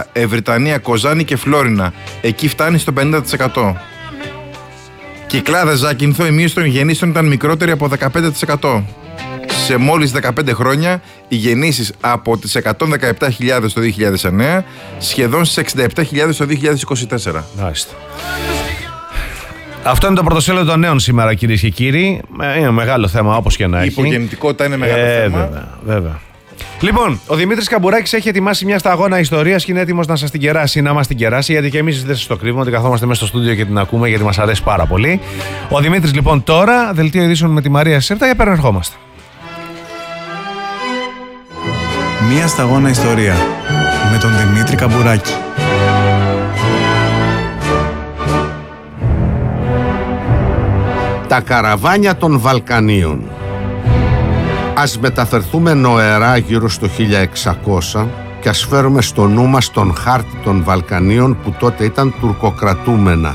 Ευρυτανία, Κοζάνη και Φλόρινα. Εκεί φτάνει στο 50%. Κυκλάδες Ζάκυνθο, η μείωση των γεννήσεων ήταν μικρότερη από 15%. Σε μόλις 15 χρόνια, οι γεννήσεις από τις 117.000 το 2009 σχεδόν στις 67.000 το 2024. Μάλιστα. Αυτό είναι το πρωτοσέλιδο των νέων σήμερα, κυρίες και κύριοι. Είναι μεγάλο θέμα, όπως και να έχει. Η υπογεννητικότητα είναι μεγάλο θέμα. Βέβαια. Λοιπόν, ο Δημήτρης Καμπουράκης έχει ετοιμάσει μια σταγόνα ιστορίας και είναι έτοιμος να σας την κεράσει, να μας την κεράσει, γιατί και εμείς δεν σας το κρύβουμε ότι καθόμαστε μέσα στο στούντιο και την ακούμε, γιατί μας αρέσει πάρα πολύ. Ο Δημήτρης, λοιπόν, τώρα, δελτίο ειδήσεων με τη Μαρία Σέρτα, για επανερχόμαστε. Μια σταγόνα ιστορία με τον Δημήτρη Καμπουράκη. Τα καραβάνια των Βαλκανίων. Ας μεταφερθούμε νοερά γύρω στο 1600 και ας φέρουμε στο νου μας τον χάρτη των Βαλκανίων που τότε ήταν τουρκοκρατούμενα.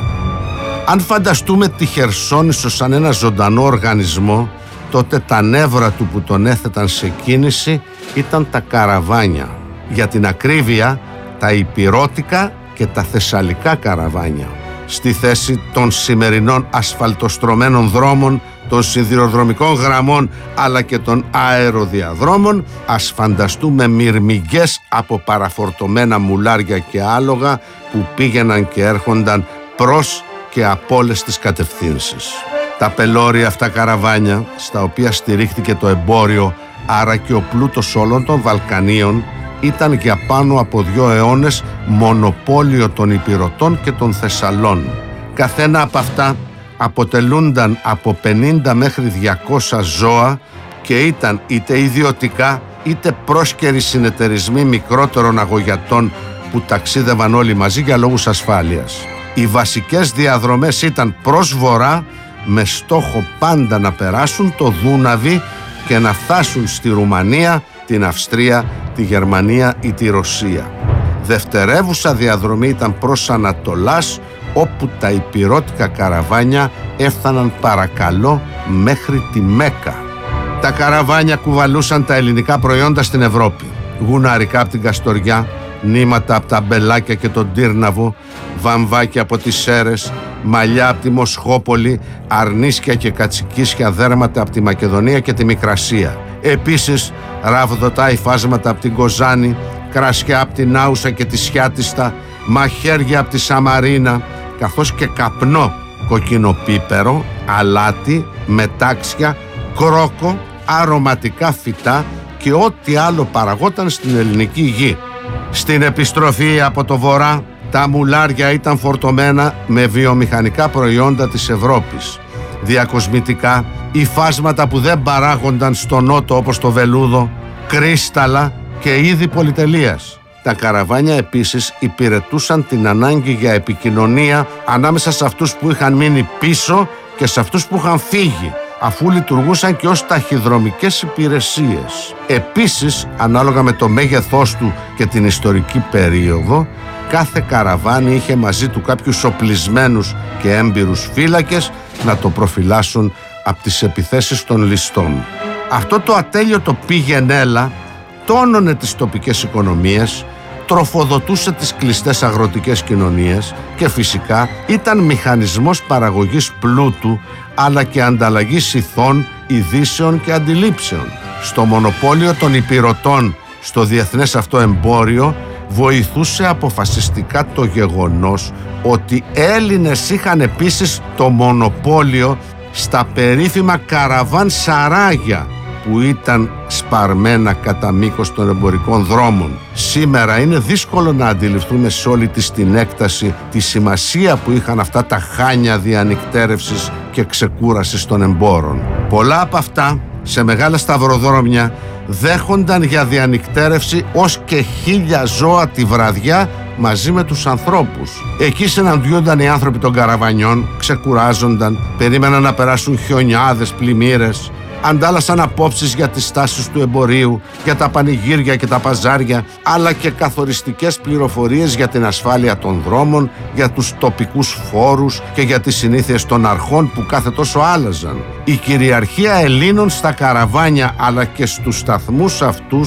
Αν φανταστούμε τη Χερσόνησο σαν ένα ζωντανό οργανισμό, τότε τα νεύρα του που τον έθεταν σε κίνηση ήταν τα καραβάνια. Για την ακρίβεια, τα υπηρώτικα και τα θεσσαλικά καραβάνια. Στη θέση των σημερινών ασφαλτοστρωμένων δρόμων, των σιδηροδρομικών γραμμών αλλά και των αεροδιαδρόμων, ας φανταστούμε μυρμηγκές από παραφορτωμένα μουλάρια και άλογα που πήγαιναν και έρχονταν προς και από όλες τις κατευθύνσεις. Τα πελώρια αυτά καραβάνια, στα οποία στηρίχθηκε το εμπόριο, άρα και ο πλούτος όλων των Βαλκανίων, ήταν για πάνω από 2 αιώνες μονοπόλιο των Υπηρωτών και των Θεσσαλών. Καθένα από αυτά αποτελούνταν από 50 μέχρι 200 ζώα και ήταν είτε ιδιωτικά είτε πρόσκαιροι συνεταιρισμοί μικρότερων αγωγιατών που ταξίδευαν όλοι μαζί για λόγους ασφάλειας. Οι βασικές διαδρομές ήταν προς βορρά, με στόχο πάντα να περάσουν το Δούναβι και να φτάσουν στη Ρουμανία, την Αυστρία, τη Γερμανία ή τη Ρωσία. Δευτερεύουσα διαδρομή ήταν προς Ανατολάς, όπου τα υπηρώτικα καραβάνια έφταναν παρακαλώ μέχρι τη Μέκα. Τα καραβάνια κουβαλούσαν τα ελληνικά προϊόντα στην Ευρώπη. Γουναρικά από την Καστοριά, νήματα από τα Μπελάκια και τον Τύρναβο, βαμβάκια από τις Σέρες, μαλλιά από τη Μοσχόπολη, αρνίσκια και κατσικίσια δέρματα από τη Μακεδονία και τη Μικρασία. Επίσης, ραβδοτά υφάσματα από την Κοζάνη, κρασιά από την Άουσα και τη Σιάτιστα, μαχαίρια από τη Σαμαρίνα, καθώς και καπνό, κοκκινοπίπερο, αλάτι, μετάξια, κρόκο, αρωματικά φυτά και ό,τι άλλο παραγόταν στην ελληνική γη. Στην επιστροφή από το βορρά, τα μουλάρια ήταν φορτωμένα με βιομηχανικά προϊόντα της Ευρώπης. Διακοσμητικά, υφάσματα που δεν παράγονταν στο νότο όπως το βελούδο, κρίσταλα και είδη πολυτελείας. Τα καραβάνια επίσης υπηρετούσαν την ανάγκη για επικοινωνία ανάμεσα σε αυτούς που είχαν μείνει πίσω και σε αυτούς που είχαν φύγει, αφού λειτουργούσαν και ως ταχυδρομικές υπηρεσίες. Επίσης, ανάλογα με το μέγεθός του και την ιστορική περίοδο, κάθε καραβάνι είχε μαζί του κάποιους οπλισμένους και έμπειρους φύλακες να το προφυλάσσουν από τις επιθέσεις των ληστών. Αυτό το ατέλειωτο πήγαινέλα τόνωνε τις τοπικές οικονομίες, τροφοδοτούσε τις κλειστές αγροτικές κοινωνίες και φυσικά ήταν μηχανισμός παραγωγής πλούτου αλλά και ανταλλαγής ηθών, ειδήσεων και αντιλήψεων. Στο μονοπόλιο των υπηρωτών στο διεθνές αυτό εμπόριο βοηθούσε αποφασιστικά το γεγονός ότι Έλληνες είχαν επίσης το μονοπόλιο στα περίφημα καραβάν σαράγια που ήταν σπαρμένα κατά μήκος των εμπορικών δρόμων. Σήμερα είναι δύσκολο να αντιληφθούμε σε όλη της την έκταση τη σημασία που είχαν αυτά τα χάνια διανυκτέρευσης και ξεκούρασης των εμπόρων. Πολλά από αυτά σε μεγάλα σταυροδρόμια δέχονταν για διανυκτέρευση ως και 1000 ζώα τη βραδιά μαζί με τους ανθρώπους. Εκεί συναντιόνταν οι άνθρωποι των καραβανιών, ξεκουράζονταν, περίμεναν να περάσουν χιονιάδες, πλημμύρες, αντάλλασαν απόψεις για τις τάσεις του εμπορίου, για τα πανηγύρια και τα παζάρια, αλλά και καθοριστικές πληροφορίες για την ασφάλεια των δρόμων, για τους τοπικούς φόρους και για τις συνήθειες των αρχών που κάθε τόσο άλλαζαν. Η κυριαρχία Ελλήνων στα καραβάνια αλλά και στους σταθμούς αυτούς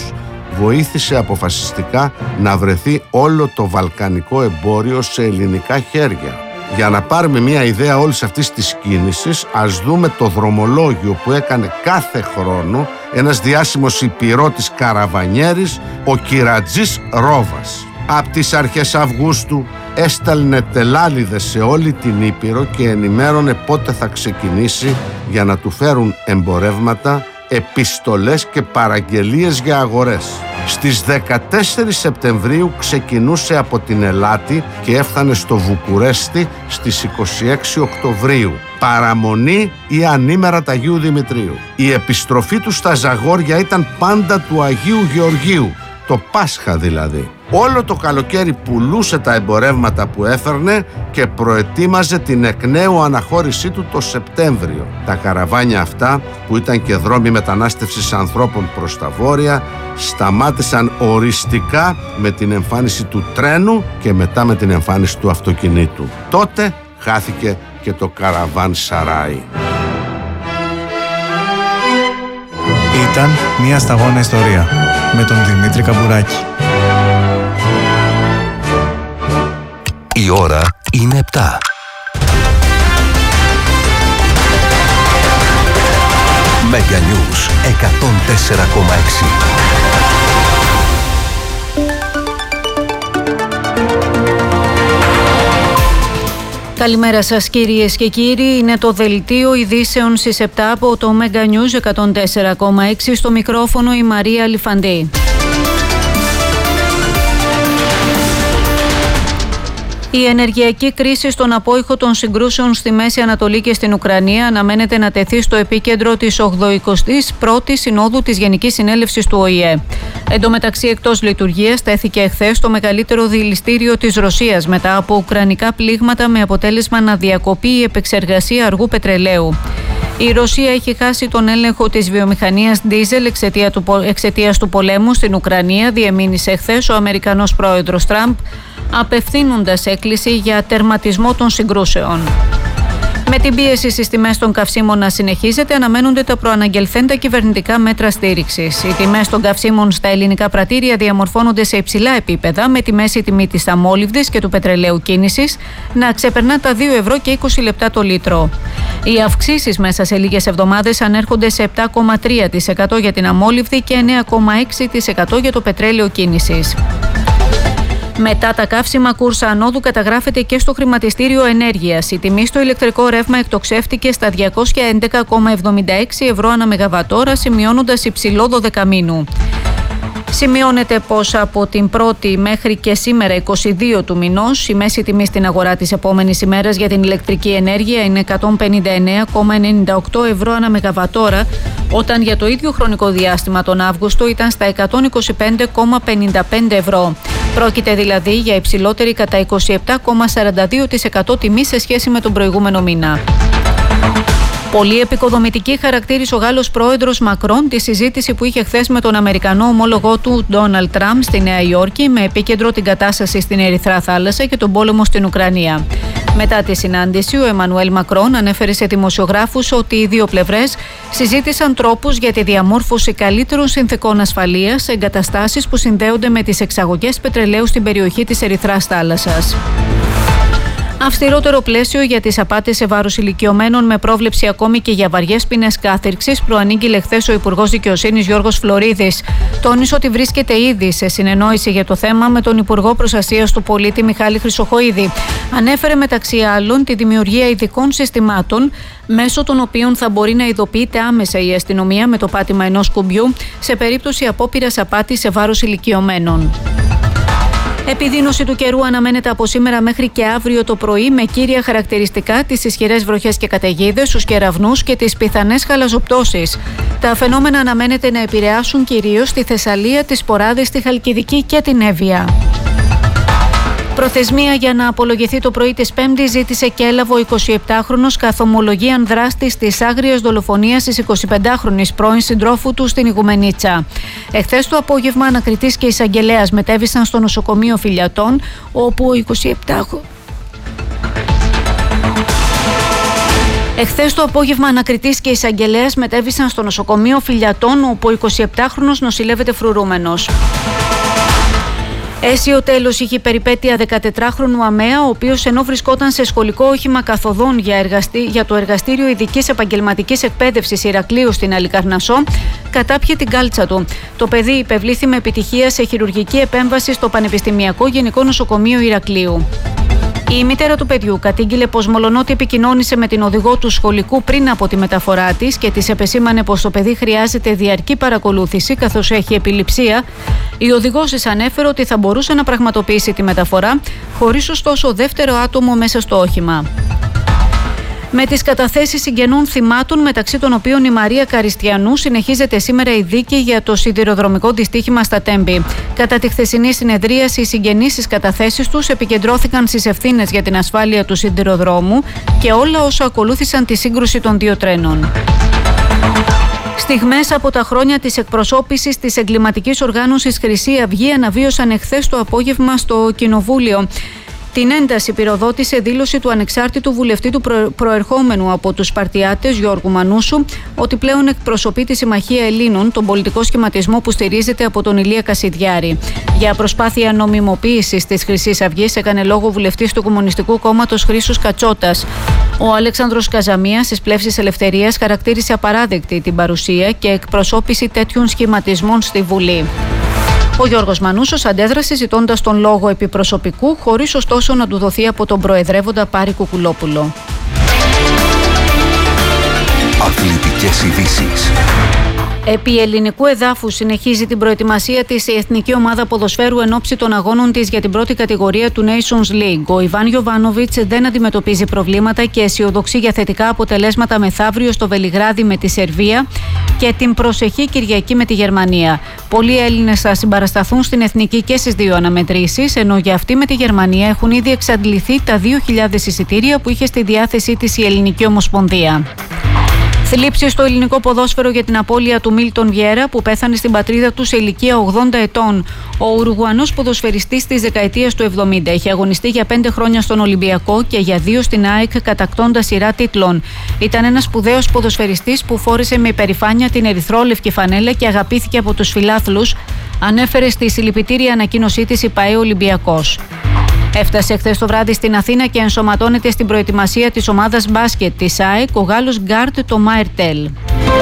βοήθησε αποφασιστικά να βρεθεί όλο το βαλκανικό εμπόριο σε ελληνικά χέρια. Για να πάρουμε μια ιδέα όλης αυτής της κίνησης, ας δούμε το δρομολόγιο που έκανε κάθε χρόνο ένας διάσημος υπηρώτης καραβανιέρης, ο Κυρατζής Ρόβας. Από τις αρχές Αυγούστου έστελνε τελάλιδες σε όλη την Ήπειρο και ενημέρωνε πότε θα ξεκινήσει για να του φέρουν εμπορεύματα, επιστολές και παραγγελίες για αγορές. Στις 14 Σεπτεμβρίου ξεκινούσε από την Ελάτη και έφτανε στο Βουκουρέστι στις 26 Οκτωβρίου. Παραμονή ή ανήμερα του Αγίου Δημητρίου. Η επιστροφή του στα Ζαγόρια ήταν πάντα του Αγίου Γεωργίου, το Πάσχα δηλαδή. Όλο το καλοκαίρι πουλούσε τα εμπορεύματα που έφερνε και προετοίμαζε την εκ νέου αναχώρησή του το Σεπτέμβριο. Τα καραβάνια αυτά, που ήταν και δρόμοι μετανάστευσης ανθρώπων προς τα βόρεια, σταμάτησαν οριστικά με την εμφάνιση του τρένου και μετά με την εμφάνιση του αυτοκινήτου. Τότε χάθηκε και το καραβάν Σαράι. Ήταν μια σταγόνα ιστορία με τον Δημήτρη Καμπουράκη. Η ώρα είναι 7. Mega News 104,6. Καλημέρα σας κυρίες και κύριοι, είναι το δελτίο ειδήσεων στις 7 από το Mega News 104,6, στο μικρόφωνο η Μαρία Λιφαντή. Η ενεργειακή κρίση στον απόϊχο των συγκρούσεων στη Μέση Ανατολή και στην Ουκρανία αναμένεται να τεθεί στο επίκεντρο της 81ης Συνόδου της Γενικής Συνέλευσης του ΟΗΕ. Εν τω μεταξύ, εκτός λειτουργίας τέθηκε εχθές το μεγαλύτερο δηληστήριο της Ρωσίας μετά από ουκρανικά πλήγματα, με αποτέλεσμα να διακοπεί η επεξεργασία αργού πετρελαίου. Η Ρωσία έχει χάσει τον έλεγχο της βιομηχανίας ντίζελ εξαιτίας του πολέμου στην Ουκρανία, διεμήνυσε εχθές ο Αμερικανός πρόεδρος Τραμπ, απευθύνοντας έκκληση για τερματισμό των συγκρούσεων. Με την πίεση στις τιμές των καυσίμων να συνεχίζεται, αναμένονται τα προαναγγελθέντα κυβερνητικά μέτρα στήριξης. Οι τιμές των καυσίμων στα ελληνικά πρατήρια διαμορφώνονται σε υψηλά επίπεδα, με τη μέση τιμή της αμόλυβδης και του πετρελαίου κίνησης να ξεπερνά τα 2 ευρώ και 20 λεπτά το λίτρο. Οι αυξήσεις μέσα σε λίγες εβδομάδες ανέρχονται σε 7,3% για την αμόλυβδη και 9,6% για το πετρέλαιο κίνησης. Μετά τα καύσιμα, κούρσα ανόδου καταγράφεται και στο χρηματιστήριο ενέργειας. Η τιμή στο ηλεκτρικό ρεύμα εκτοξεύτηκε στα 211,76 ευρώ ανά μεγαβατόρα, σημειώνοντας υψηλό 12 μήνου. Σημειώνεται πως από την 1η μέχρι και σήμερα 22 του μηνός η μέση τιμή στην αγορά της επόμενης ημέρας για την ηλεκτρική ενέργεια είναι 159,98 ευρώ ανά μεγαβατόρα, όταν για το ίδιο χρονικό διάστημα τον Αύγουστο ήταν στα 125,55 ευρώ. Πρόκειται δηλαδή για υψηλότερη κατά 27,42% τιμή σε σχέση με τον προηγούμενο μήνα. Πολύ επικοδομητική χαρακτήρισε ο Γάλλος πρόεδρος Μακρόν τη συζήτηση που είχε χθες με τον Αμερικανό ομόλογό του Ντόναλντ Τραμπ στη Νέα Υόρκη, με επίκεντρο την κατάσταση στην Ερυθρά Θάλασσα και τον πόλεμο στην Ουκρανία. Μετά τη συνάντηση, ο Εμμανουέλ Μακρόν ανέφερε σε δημοσιογράφους ότι οι δύο πλευρές συζήτησαν τρόπους για τη διαμόρφωση καλύτερων συνθηκών ασφαλείας σε εγκαταστάσεις που συνδέονται με τις εξαγωγές πετρελαίου στην περιοχή της Ερυθράς Θάλασσας. Αυστηρότερο πλαίσιο για τις απάτες σε βάρος ηλικιωμένων, με πρόβλεψη ακόμη και για βαριές ποινές κάθυρξης, προανήγγειλε χθες ο Υπουργός Δικαιοσύνης Γιώργος Φλωρίδης. Τόνισε ότι βρίσκεται ήδη σε συνεννόηση για το θέμα με τον Υπουργό Προστασίας του Πολίτη Μιχάλη Χρυσοχοΐδη. Ανέφερε μεταξύ άλλων τη δημιουργία ειδικών συστημάτων, μέσω των οποίων θα μπορεί να ειδοποιείται άμεσα η αστυνομία με το πάτημα ενός κουμπιού σε περίπτωση απόπειρας απάτης σε βάρος ηλικιωμένων. Επιδείνωση του καιρού αναμένεται από σήμερα μέχρι και αύριο το πρωί, με κύρια χαρακτηριστικά τις ισχυρές βροχές και καταιγίδες, τους κεραυνούς και τις πιθανές χαλαζοπτώσεις. Τα φαινόμενα αναμένεται να επηρεάσουν κυρίως τη Θεσσαλία, τις Ποράδες, τη Χαλκιδική και την Εύβοια. Προθεσμία για να απολογηθεί το πρωί της Πέμπτης ζήτησε και έλαβε ο 27χρονος καθ' ομολογίαν δράστης της άγριας δολοφονίας της 25χρονης πρώην συντρόφου του στην Ιγουμενίτσα. Εχθές το απόγευμα, ανακριτής και εισαγγελέας μετέβησαν στο νοσοκομείο Φιλιατών, όπου ο 27χρονος Εχθές το απόγευμα, ανακριτής και εισαγγελέας μετέβησαν στο νοσοκομείο Φιλιατών, όπου ο 27χρονος νοσηλεύεται φρουρούμενος. Αίσιο τέλος είχε η περιπέτεια 14χρονου Αμαία, ο οποίος ενώ βρισκόταν σε σχολικό όχημα καθοδόν για το Εργαστήριο Ειδικής Επαγγελματικής Εκπαίδευσης Ηρακλείου στην Αλικαρνασσό, κατάπιε την κάλτσα του. Το παιδί υπευλήθη με επιτυχία σε χειρουργική επέμβαση στο Πανεπιστημιακό Γενικό Νοσοκομείο Ηρακλείου. Η μητέρα του παιδιού κατήγγειλε πως μολονότι επικοινώνησε με την οδηγό του σχολικού πριν από τη μεταφορά της και της επεσήμανε πως το παιδί χρειάζεται διαρκή παρακολούθηση καθώς έχει επιληψία, η οδηγός της ανέφερε ότι θα μπορούσε να πραγματοποιήσει τη μεταφορά, χωρίς ωστόσο δεύτερο άτομο μέσα στο όχημα. Με τις καταθέσεις συγγενών θυμάτων, μεταξύ των οποίων η Μαρία Καριστιανού, συνεχίζεται σήμερα η δίκη για το σιδηροδρομικό δυστύχημα στα Τέμπη. Κατά τη χθεσινή συνεδρίαση, οι συγγενείς στις καταθέσεις τους επικεντρώθηκαν στις ευθύνες για την ασφάλεια του σιδηροδρόμου και όλα όσα ακολούθησαν τη σύγκρουση των δύο τρένων. Στιγμές από τα χρόνια της εκπροσώπησης της εγκληματικής οργάνωσης Χρυσή Αυγή αναβίωσαν εχθές το απόγευμα στο Κοινοβούλιο. Την ένταση πυροδότησε δήλωση του ανεξάρτητου βουλευτή του προερχόμενου από τους Σπαρτιάτες Γιώργου Μανούσου ότι πλέον εκπροσωπεί τη Συμμαχία Ελλήνων, τον πολιτικό σχηματισμό που στηρίζεται από τον Ηλία Κασιδιάρη. Για προσπάθεια νομιμοποίησης της Χρυσής Αυγής έκανε λόγο βουλευτής του Κομμουνιστικού Κόμματος Χρήσος Κατσότας. Ο Αλέξανδρος Καζαμίας στις Πλεύσης Ελευθερίας χαρακτήρισε απαράδεκτη την παρουσία και εκπροσώπηση τέτοιων σχηματισμών στη Βουλή. Ο Γιώργος Μανούσος αντέδρασε ζητώντας τον λόγο επί προσωπικού, χωρίς ωστόσο να του δοθεί από τον προεδρεύοντα Πάρη Κουκουλόπουλο. Αθλητικές ειδήσεις. Επί ελληνικού εδάφους συνεχίζει την προετοιμασία της η Εθνική Ομάδα Ποδοσφαίρου εν ώψη των αγώνων της για την πρώτη κατηγορία του Nations League. Ο Ιβάν Γιοβάνοβιτς δεν αντιμετωπίζει προβλήματα και αισιοδοξεί για θετικά αποτελέσματα μεθαύριο στο Βελιγράδι με τη Σερβία και την προσεχή Κυριακή με τη Γερμανία. Πολλοί Έλληνες θα συμπαρασταθούν στην εθνική και στις δύο αναμετρήσεις, ενώ για αυτή με τη Γερμανία έχουν ήδη εξαντληθεί τα 2.000 εισιτήρια που είχε στη διάθεσή της η Ελληνική Ομοσπονδία. Θλίψη στο ελληνικό ποδόσφαιρο για την απώλεια του Μίλτον Βιέρα, που πέθανε στην πατρίδα του σε ηλικία 80 ετών. Ο Ουρουγουανός ποδοσφαιριστής της δεκαετίας του 70 είχε αγωνιστεί για 5 χρόνια στον Ολυμπιακό και για 2 στην ΑΕΚ, κατακτώντας σειρά τίτλων. Ήταν ένας σπουδαίος ποδοσφαιριστής που φόρεσε με υπερηφάνεια την ερυθρόλευκη φανέλα και αγαπήθηκε από τους φιλάθλους, ανέφερε στη συλληπιτήρια ανακοίνωσή της η ΠΑΕ Ολυμπιακός. Έφτασε χθες το βράδυ στην Αθήνα και ενσωματώνεται στην προετοιμασία της ομάδας μπάσκετ της ΑΕΚ ο Γάλλος γκάρτ το Μαερτέλ.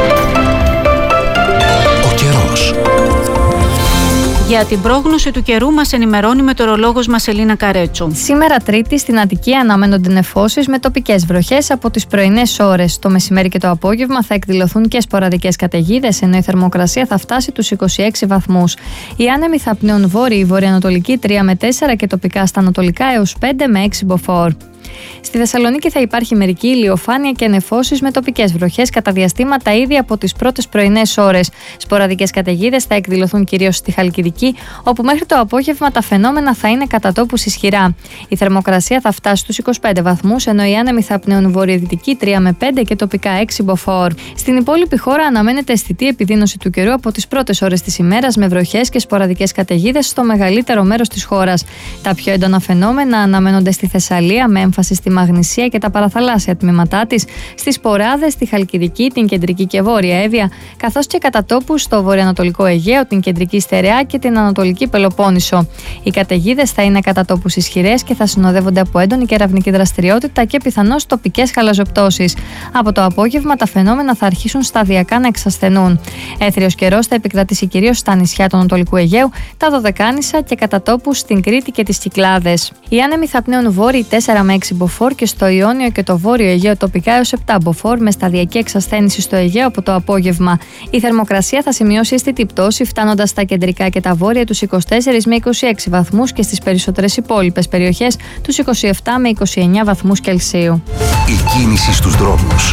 Ο καιρός. Για την πρόγνωση του καιρού μας ενημερώνει η μετεωρολόγος μας Ελίνα Καρέτσου. Σήμερα Τρίτη στην Αττική αναμένονται νεφώσεις με τοπικές βροχές από τις πρωινές ώρες. Το μεσημέρι και το απόγευμα θα εκδηλωθούν και σποραδικές καταιγίδες, ενώ η θερμοκρασία θα φτάσει τους 26 βαθμούς. Οι άνεμοι θα πνέουν βόρειοι, βορειοανατολική 3 με 4 και τοπικά στα ανατολικά έως 5 με 6 μποφόρ. Στη Θεσσαλονίκη θα υπάρχει μερική ηλιοφάνεια και νεφώσεις με τοπικές βροχές κατά διαστήματα ήδη από τις πρώτες πρωινές ώρες. Σποραδικές καταιγίδες θα εκδηλωθούν κυρίως στη Χαλκιδική, όπου μέχρι το απόγευμα τα φαινόμενα θα είναι κατά τόπους ισχυρά. Η θερμοκρασία θα φτάσει στους 25 βαθμούς, ενώ οι άνεμοι θα πνέουν βορειοδυτική 3 με 5 και τοπικά 6 μποφόρ. Στην υπόλοιπη χώρα αναμένεται αισθητή επιδείνωση του καιρού από τις πρώτες ώρες της ημέρας, με βροχές και σποραδικές καταιγίδες στο μεγαλύτερο μέρος της χώρας. Τα πιο έντονα φαινόμενα αναμένονται στη Θεσσαλία, με έμφαση στη Μαγνησία και τα παραθαλάσσια τμήματά της, στις Ποράδες, στη Χαλκιδική, την κεντρική και βόρεια Εύβοια, καθώς και κατά τόπους στο βορειοανατολικό Αιγαίο, την κεντρική Στερεά και την ανατολική Πελοπόννησο. Οι καταιγίδες θα είναι κατά τόπους ισχυρές και θα συνοδεύονται από έντονη κεραυνική δραστηριότητα και πιθανώς τοπικές χαλαζοπτώσεις. Από το απόγευμα τα φαινόμενα θα αρχίσουν σταδιακά να εξασθενούν. Έθριος καιρός θα επικρατήσει κυρίως στα νησιά του Ανατολικού Αιγαίου, τα Δωδεκάνησα και κατά τόπους στην Κρήτη και τις Κυκλάδες. Οι άνεμοι θα πνέουν βόρειοι 4 με 6 μποφόρ και στο Ιόνιο και το Βόρειο Αιγαίο τοπικά έως 7 μποφόρ, με σταδιακή εξασθένηση στο Αιγαίο από το απόγευμα. Η θερμοκρασία θα σημειώσει αισθητή πτώση, φτάνοντας στα κεντρικά και τα βόρεια τους 24 με 26 βαθμούς και στις περισσότερες υπόλοιπες περιοχές τους 27 με 29 βαθμούς Κελσίου. Η κίνηση στους δρόμους.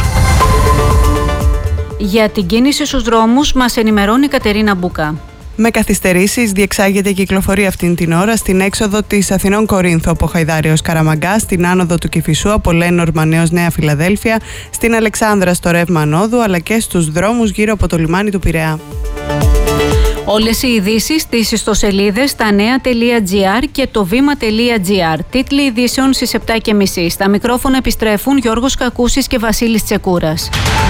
Για την κίνηση στους δρόμους μας ενημερώνει η Κατερίνα Μπούκα. Με καθυστερήσεις διεξάγεται η κυκλοφορία αυτήν την ώρα στην έξοδο της Αθηνών Κορίνθου από Χαϊδάρη ως Καραμαγκά, στην άνοδο του Κηφισού από Λένο Ορμανέως Νέα Φιλαδέλφια, στην Αλεξάνδρα στο ρεύμα ανόδου, αλλά και στους δρόμους γύρω από το λιμάνι του Πειραιά. Όλες οι ειδήσεις στις ιστοσελίδες stanea.gr και το vima.gr. Τίτλοι ειδήσεων στις 7:30. Στα μικρόφωνα επιστρέφουν Γιώργος Κακούσης και Βασίλης Τσεκούρας.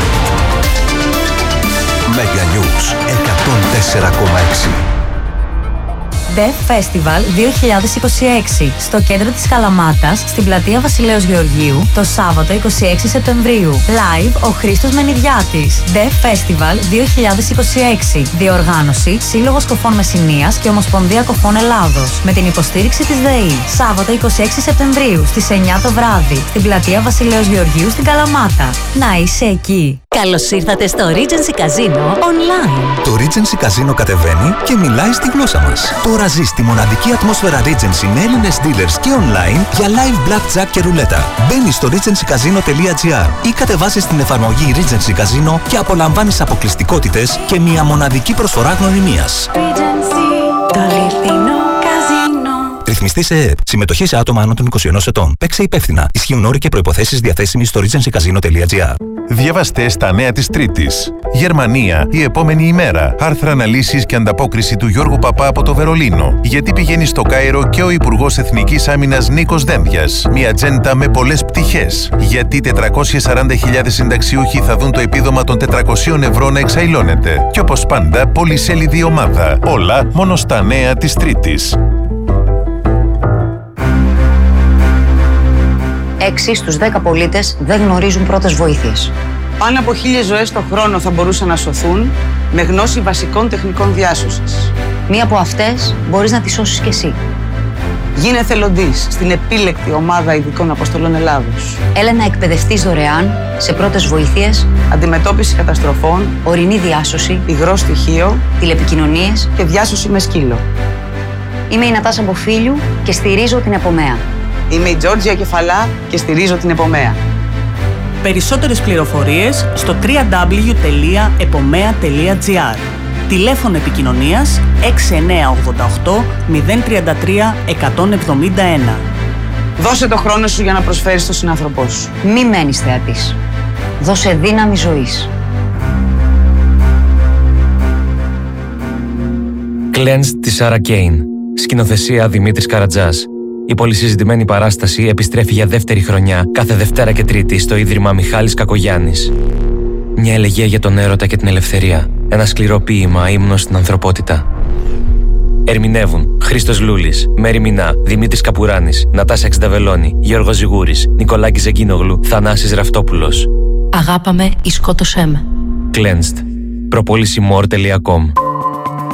Mega News 104,6. Death Festival 2026 στο κέντρο της Καλαμάτας, στην πλατεία Βασιλέως Γεωργίου, το Σάββατο 26 Σεπτεμβρίου. Live ο Χρήστος Μενιδιάτης. Death Festival 2026. Διοργάνωση Σύλλογος Κοφών Μεσσηνίας και Ομοσπονδία Κοφών Ελλάδος. Με την υποστήριξη της ΔΕΗ. Σάββατο 26 Σεπτεμβρίου στις 9 το βράδυ, στην πλατεία Βασιλέως Γεωργίου στην Καλαμάτα. Να είσαι εκεί. Καλώς ήρθατε στο Regency Casino Online. Το Regency Casino κατεβαίνει και μιλάει στη γλώσσα μας. Τώρα ζεις τη μοναδική ατμόσφαιρα Regency με Έλληνες dealers και online για live blackjack και ρουλέτα. Μπαίνεις στο regencycasino.gr ή κατεβάζεις την εφαρμογή Regency Casino και απολαμβάνεις αποκλειστικότητες και μια μοναδική προσφορά γνωριμίας. Regency, το αληθινό καζίνο. Ρυθμιστή σε ΕΕΠ. Συμμετοχή σε άτομα άνω των 21 ετών. Παίξε υπεύθυνα. Ισχύουν όροι και προϋποθέσεις διαθέσιμοι στο regencycasino.gr. Διαβάστε στα νέα της Τρίτης. Γερμανία, η επόμενη ημέρα. Άρθρα, αναλύσεις και ανταπόκριση του Γιώργου Παπά από το Βερολίνο. Γιατί πηγαίνει στο Κάιρο και ο Υπουργός Εθνικής Άμυνας Νίκος Δένδιας. Μια ατζέντα με πολλές πτυχές. Γιατί 440.000 συνταξιούχοι θα δουν το επίδομα των 400 ευρώ να εξαϊλώνεται. Και όπως πάντα, πολυσέλιδη ομάδα. Όλα μόνο στα νέα της Τρίτης. 6 στους 10 πολίτες δεν γνωρίζουν πρώτες βοήθειες. Πάνω από 1.000 ζωές το χρόνο θα μπορούσαν να σωθούν με γνώση βασικών τεχνικών διάσωσης. Μία από αυτές μπορείς να τη σώσεις κι εσύ. Γίνε εθελοντής στην επίλεκτη ομάδα ειδικών αποστολών Ελλάδος. Έλα να εκπαιδευτείς δωρεάν σε πρώτες βοήθειες, αντιμετώπιση καταστροφών, ορεινή διάσωση, υγρό στοιχείο, τηλεπικοινωνίες και διάσωση με σκύλο. Είμαι η Νατάσα Μποφίλιου και στηρίζω την Επομέα. Είμαι η Τζόρτζια Κεφαλά και στηρίζω την Επομέα. Περισσότερες πληροφορίες στο www.epomea.gr. Τηλέφωνο επικοινωνίας 6988 033 171. Δώσε το χρόνο σου για να προσφέρεις στον συνάνθρωπό σου. Μη μένεις θεατής. Δώσε δύναμη ζωής. Cleansed της Σάρα Κέιν. Σκηνοθεσία Δημήτρης Καρατζάς. Η πολυσυζητημένη παράσταση επιστρέφει για δεύτερη χρονιά κάθε Δευτέρα και Τρίτη στο Ίδρυμα Μιχάλης Κακογιάννης. Μια ελεγεία για τον έρωτα και την ελευθερία. Ένα σκληρό ποίημα ύμνος στην ανθρωπότητα. Ερμηνεύουν Χρήστος Λούλης, Μέρη Μινά, Δημήτρης Καπουράνης, Νατάσα Εξδαβελώνη, Γιώργος Ζιγούρης, Νικολάκης Ζεγκίνογλου, Θανάσης Ραφτόπουλος. Αγάπαμε ή σκότωσέ με. Cleansed. Προπόληση more.com.